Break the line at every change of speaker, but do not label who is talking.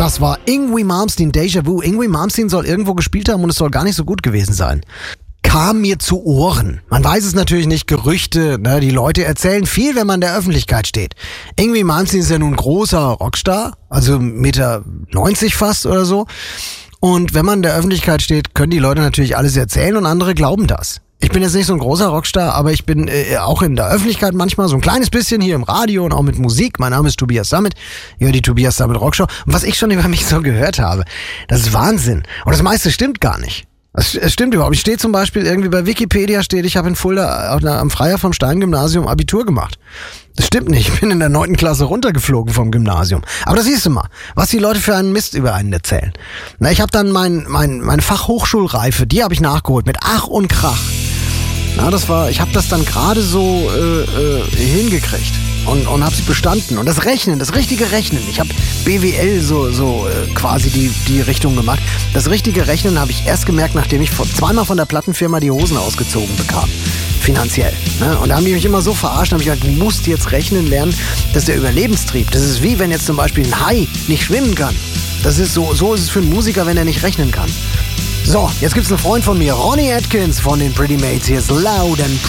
Das war Yngwie Malmsteen, Déjà Vu. Yngwie Malmsteen soll irgendwo gespielt haben und es soll gar nicht so gut gewesen sein. Kam mir zu Ohren. Man weiß es natürlich nicht, Gerüchte, ne? Die Leute erzählen viel, wenn man in der Öffentlichkeit steht. Yngwie Malmsteen ist ja nun ein großer Rockstar, also 1,90 Meter fast oder so. Und wenn man in der Öffentlichkeit steht, können die Leute natürlich alles erzählen und andere glauben das. Ich bin jetzt nicht so ein großer Rockstar, aber ich bin auch in der Öffentlichkeit manchmal so ein kleines bisschen hier im Radio und auch mit Musik. Mein Name ist Tobias Sammet, ich höre die Tobias Sammet Rockshow. Und was ich schon über mich so gehört habe, das ist Wahnsinn. Und das meiste stimmt gar nicht. Es stimmt überhaupt. Ich stehe zum Beispiel irgendwie bei Wikipedia, ich habe in Fulda am Freiherr vom Stein Gymnasium Abitur gemacht. Das stimmt nicht. Ich bin in der 9. Klasse runtergeflogen vom Gymnasium. Aber das siehst du mal, was die Leute für einen Mist über einen erzählen. Na, ich habe dann meine Fachhochschulreife, die habe ich nachgeholt mit Ach und Krach. Na, ich habe das dann gerade so hingekriegt und habe sie bestanden. Und das richtige Rechnen, ich habe BWL quasi die Richtung gemacht. Das richtige Rechnen habe ich erst gemerkt, nachdem ich zweimal von der Plattenfirma die Hosen ausgezogen bekam. Finanziell. Ne? Und da haben die mich immer so verarscht, habe ich gesagt, du musst jetzt rechnen lernen. Das ist der Überlebenstrieb. Das ist wie wenn jetzt zum Beispiel ein Hai nicht schwimmen kann. Das ist so ist es für einen Musiker, wenn er nicht rechnen kann. So, jetzt gibt's einen Freund von mir, Ronnie Atkins von den Pretty Mates. Hier ist Loud and